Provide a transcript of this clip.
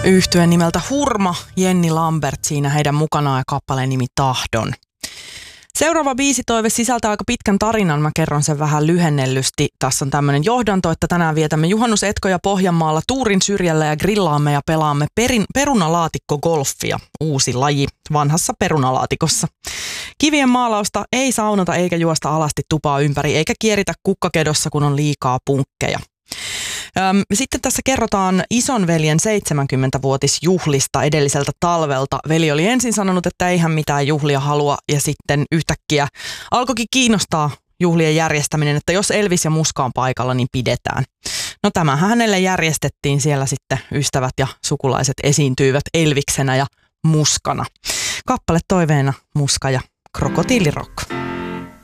Yhtye nimeltä Hurma, Jenni Lambert siinä heidän mukanaan ja kappaleen nimi Tahdon. Seuraava biisitoive sisältää aika pitkän tarinan, mä kerron sen vähän lyhennellysti. Tässä on tämmöinen johdanto, että tänään vietämme juhannusetkoja Pohjanmaalla Tuurin syrjällä ja grillaamme ja pelaamme perunalaatikko-golfia. Uusi laji vanhassa perunalaatikossa. Kivien maalausta ei saunota eikä juosta alasti tupaa ympäri eikä kieritä kukkakedossa, kun on liikaa punkkeja. Sitten tässä kerrotaan isonveljen 70-vuotisjuhlista edelliseltä talvelta. Veli oli ensin sanonut, että ei hän mitään juhlia halua ja sitten yhtäkkiä alkoikin kiinnostaa juhlien järjestäminen, että jos Elvis ja Muska on paikalla, niin pidetään. No tämähän hänelle järjestettiin, siellä sitten ystävät ja sukulaiset esiintyivät Elviksenä ja Muskana. Kappale toiveena Muska ja Krokotiilirock.